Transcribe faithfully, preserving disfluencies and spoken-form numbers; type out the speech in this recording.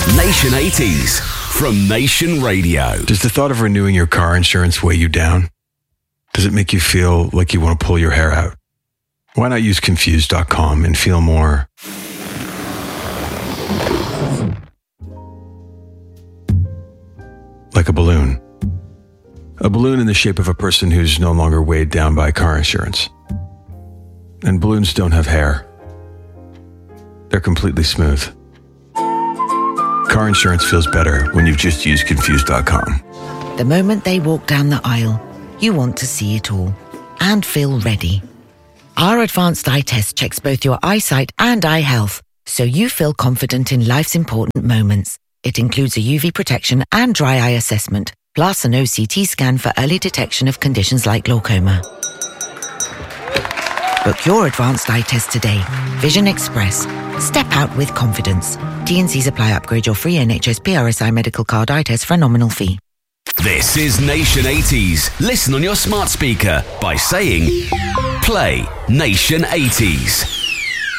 Nation eighties from Nation Radio. Does the thought of renewing your car insurance weigh you down? Does it make you feel like you want to pull your hair out? Why not use Confused dot com and feel more like a balloon? A balloon in the shape of a person who's no longer weighed down by car insurance. And balloons don't have hair. They're completely smooth. Car insurance feels better when you've just used Confused dot com. The moment they walk down the aisle, you want to see it all and feel ready. Our advanced eye test checks both your eyesight and eye health, so you feel confident in life's important moments. It includes a U V protection and dry eye assessment, plus an O C T scan for early detection of conditions like glaucoma. Book your advanced eye test today. Vision Express. Step out with confidence. T and C's apply. Upgrade your free N H S P R S I medical card eye test for a nominal fee. This is Nation eighties. Listen on your smart speaker by saying, play Nation eighties.